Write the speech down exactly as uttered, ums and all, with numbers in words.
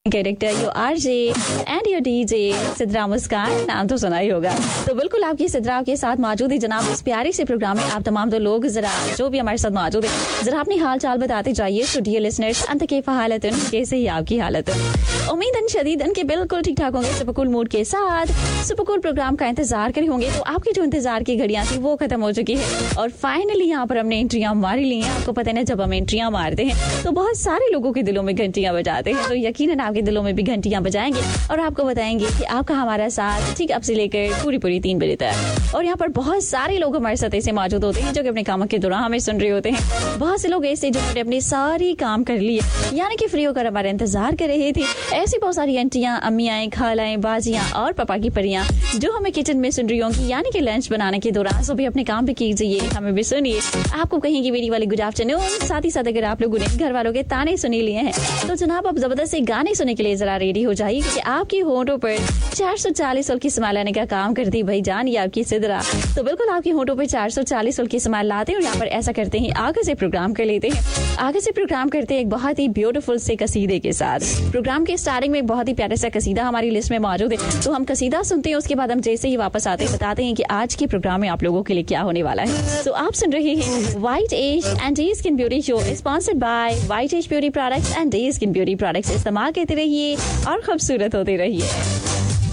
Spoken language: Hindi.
Character your RJ and your DJ Sidra मुस्कान, नाम तो सुना ही होगा। तो बिल्कुल आपकी सिद्रा के साथ मौजूद है जनाब इस प्यारे से प्रोग्राम में। आप तमाम तो लोग जरा जो भी हमारे साथ मौजूद है जरा अपनी हाल चाल बताते जाइए। सो डियर लिसनर्स, अंत के हालत कैसे ही आपकी हालत है? उम्मीद शदीदन के बिल्कुल ठीक ठाक होंगे। सुपरकूल मूड के साथ सुपरकूल प्रोग्राम का इंतजार करे होंगे। तो आपकी जो इंतजार की घड़ियां थी वो खत्म हो चुकी है और फाइनली यहाँ पर हमने एंट्रियां मारी ली हैं। आपको पता है ना, जब हम एंट्रियां मारते हैं तो बहुत सारे लोगों के दिलों में घंटियां बजाते हैं। तो यकीनन आपके दिलों में भी घंटियां बजाएंगे और आपको बताएंगे कि आपका हमारा साथ ठीक अब से लेकर पूरी पूरी तीन बजे तक। और यहाँ पर बहुत सारे लोग हमारे साथ ऐसे मौजूद होते हैं जो कि अपने कामों के दौरान हमें सुन रहे होते हैं। बहुत से लोग ऐसे जिन्होंने अपने सारी काम कर लिए, यानी कि फ्री होकर हमारा इंतजार कर रहे थे। ऐसी बहुत सारी आंटियां, अम्मियां, खालाएं, बाजियां और पापा की परियां जो हमें किचन में सुन रही होंगी, यानी कि लंच बनाने के दौरान। सो भी अपने काम भी कीजिए, हमें भी सुनिए। आपको कहेंगे मेरी वाली गुड आफ्टरनून। साथ ही साथ अगर आप लोगों ने घर वालों के ताने सुनी लिए हैं तो जनाब अब जबरदस्त से गाने सुनने के लिए जरा रेडी हो जाइए, क्योंकि आपकी होंठों पर चार सौ चालीस साल की स्माइल लाने का काम करती भाई जान, ये आपकी सिद्रा। तो बिल्कुल आपकी होंठों पर चार सौ चालीस साल की स्माइल लाते हैं और यहाँ पर ऐसा करते हैं, आगे से प्रोग्राम कर लेते हैं। आगे से प्रोग्राम करते हैं एक बहुत ही ब्यूटीफुल से कसीदे के साथ। प्रोग्राम के स्टार्टिंग में एक बहुत ही प्यारा सा कसीदा हमारी लिस्ट में मौजूद है। तो हम कसीदा सुनते हैं, उसके बाद हम जैसे ही वापस आते हैं बताते हैं कि आज के प्रोग्राम में आप लोगों के लिए क्या होने वाला है। तो आप सुन रहे हैं white as and day skin beauty show, sponsored by white as beauty products and day skin beauty products. इस्तेमाल करते रहिए और खूबसूरत होते रहिए।